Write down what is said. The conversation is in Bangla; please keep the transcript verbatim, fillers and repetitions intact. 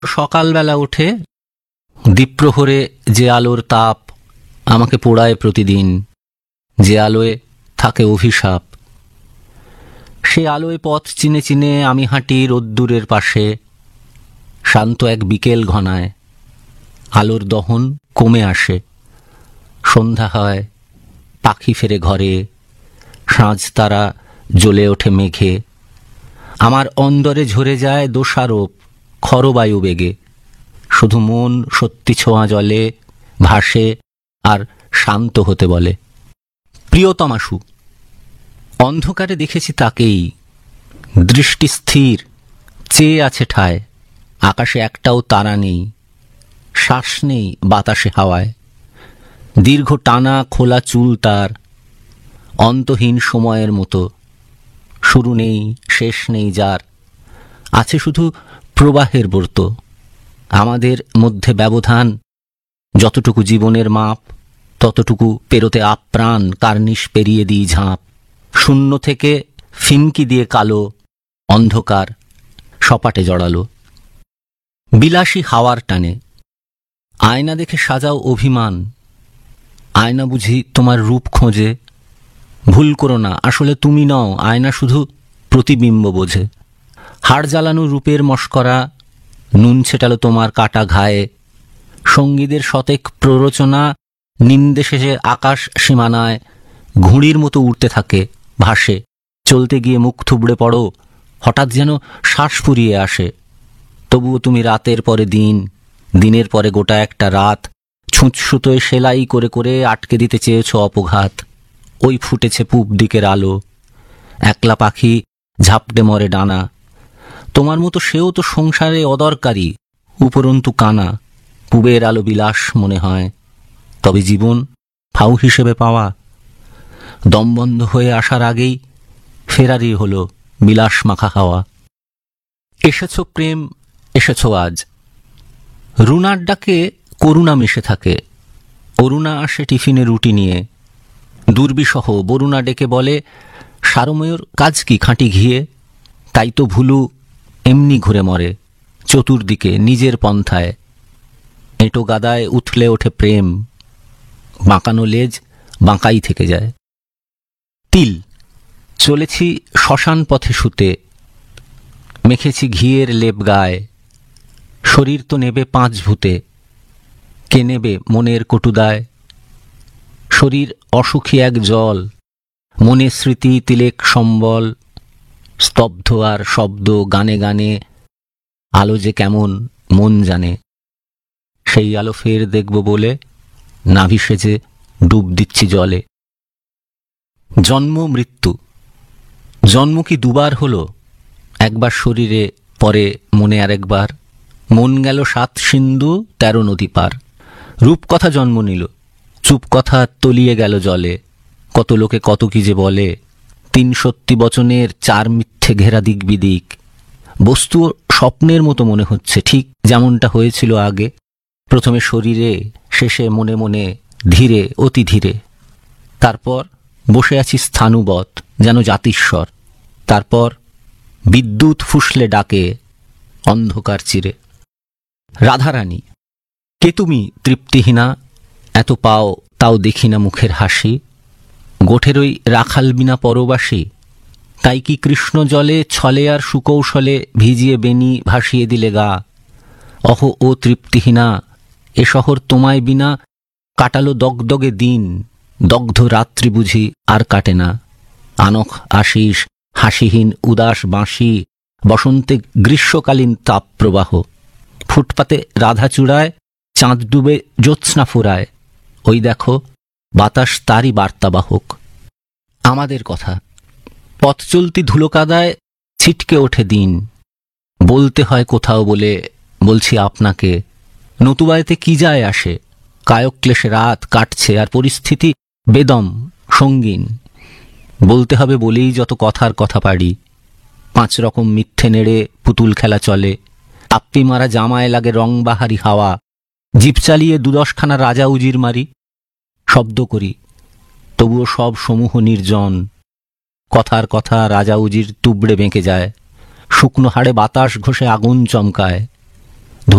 সকালবেলা উঠে দ্বীপ্রহরে যে আলোর তাপ আমাকে পোড়ায় প্রতিদিন, যে আলোয় থাকে অভিশাপ, সে আলোয় পথ চিনে চিনে আমি হাঁটি রোদ্দুরের পাশে। শান্ত এক বিকেল ঘনায়, আলোর দহন কমে আসে, সন্ধ্যা হয়, পাখি ফেরে ঘরে, সাঁঝ তারা জ্বলে ওঠে মেঘে। আমার অন্দরে ঝরে যায় দোষারোপ খরবায়ু বেগে, শুধু মন সত্যি ছোঁয়া জলে ভাসে আর শান্ত হতে বলে। প্রিয়তমাশু, অন্ধকারে দেখেছি তাকেই, দৃষ্টি স্থির, চেয়ে আছে ঠায়। আকাশে একটাও তারা নেই, শ্বাস নেই বাতাসে হাওয়ায়। দীর্ঘ টানা খোলা চুল তার, অন্তহীন সময়ের মতো। শুরু নেই শেষ নেই যার, আছে শুধু প্রবাহের ব্রত। আমাদের মধ্যে ব্যবধান যতটুকু জীবনের মাপ, ততটুকু পেরোতে আপ্রাণ কার্নিশ পেরিয়ে দিই ঝাঁপ। শূন্য থেকে ফিনকি দিয়ে কালো অন্ধকার সপাটে জড়ালো। বিলাসী হাওয়ার টানে আয়না দেখে সাজাও অভিমান, আয়না বুঝি তোমার রূপ খোঁজে। ভুল করো না, আসলে তুমি নও, আয়না শুধু প্রতিবিম্ব বোঝে। হাড় জ্বালানো রূপের মস্করা নুন ছেটালো তোমার কাটা ঘায়ে। সঙ্গীদের শতেক প্ররোচনা নিন্দে শেষে আকাশ সীমানায় ঘুড়ির মতো উড়তে থাকে, ভাসে। চলতে গিয়ে মুখ থুবড়ে পড়ো, হঠাৎ যেন শ্বাস ফুরিয়ে আসে। তবুও তুমি রাতের পরে দিন, দিনের পরে গোটা একটা রাত ছুঁচসুতোয় সেলাই করে করে আটকে দিতে চেয়েছ অপঘাত। ওই ফুটেছে পূব দিকের আলো, একলা পাখি ঝাপটে মরে ডানা। তোমার মতো সেও তো সংসারে অদরকারি, উপরন্তু কানা। পূবের আলো বিলাস মনে হয়, তবে জীবন ফাউ হিসেবে পাওয়া। দমবন্ধ হয়ে আসার আগেই ফেরারি হলো বিলাস মাখা হাওয়া। এসেছ প্রেম, এসেছ আজ। রুনার ডাকে করুণা মিশে থাকে, অরুণা আসে টিফিনে রুটি নিয়ে। দুর্বিসহ বরুণা ডেকে বলে, সারময়ূর কাজ কি খাঁটি ঘিয়ে? তাই তো ভুলু এমনি ঘুরে মরে চতুর্দিকে নিজের পন্থায়। এঁটো গাদায় উথলে ওঠে প্রেম, বাঁকানো লেজ বাঁকাই থেকে যায়। তিল, চলেছি শ্মশান পথে শুতে, মেখেছি ঘিয়ের লেপ গায়ে। শরীর তো নেবে পাঁচ ভূতে, কে নেবে মনের কটুদায়? শরীর অসুখী এক জল, মনে স্মৃতি তিলেক সম্বল। স্তব্ধ আর শব্দ গানে গানে, আলো যে কেমন মন জানে। সেই আলো ফের দেখব বলে নাভি সেজে ডুব দিচ্ছি জলে। জন্ম মৃত্যু, জন্ম কি দুবার হলো? একবার শরীরে, পরে মনে আর একবার। মন গেল সাত সিন্ধু তেরো নদী পার। রূপকথা জন্ম নিল, চুপ কথা তলিয়ে গেল জলে। কত লোকে কত কি যে বলে, তিন সত্যি বচনের চার মিথ্যে ঘেরা দিক বিদিক। বস্তু স্বপ্নের মতো মনে হচ্ছে, ঠিক যেমনটা হয়েছিল আগে। প্রথমে শরীরে, শেষে মনে মনে, ধীরে অতি ধীরে। তারপর বসে আছি স্থাণুবৎ যেন জাতিস্বর। তারপর বিদ্যুৎ ফুসলে ডাকে অন্ধকার চিরে। রাধারানী, কে তুমি তৃপ্তিহীনা? এত পাও তাও দেখি না মুখের হাসি। গোঠেরই রাখাল বিনা পরবাসী, তাই কি কৃষ্ণ জলে ছলে আর সুকৌশলে ভিজিয়ে বেনি ভাসিয়ে দিলে গা? অহ ও তৃপ্তিহীনা, এ শহর তোমায় বিনা কাটালো দগদগে দিন। দগ্ধ রাত্রি বুঝি আর কাটে না। আনখ আশিস হাসিহীন উদাস বাঁশি, বসন্তে গ্রীষ্মকালীন তাপ প্রবাহ। ফুটপাতে রাধা চূড়ায়, চাঁদ ডুবে জ্যোৎস্না ফুরায়। ওই দেখো বাতাস তারই বার্তাবাহক। আমাদের কথা, পথ চলতি ধুলো কাদায় ছিটকে ওঠে দিন। বলতে হয় কোথাও বলে বলছি আপনাকে, নতুবায়তে কি যায় আসে? কায়ক্লেশে রাত কাটছে আর পরিস্থিতি বেদম সঙ্গীন। বলতে হবে বলেই যত কথার কথা পারি। পাঁচ রকম মিথ্যে নেড়ে পুতুল খেলা চলে। আপ্পি মারা জামায় লাগে রংবাহারি হাওয়া। জিপ চালিয়ে দুদশখানা রাজা উজির মারি। শব্দ করি, তবুও সব সমূহ নির্জন। কথার কথা রাজা উজির তুবড়ে বেঁকে যায়। শুকনো হাড়ে বাতাস ঘষে আগুন চমকায়।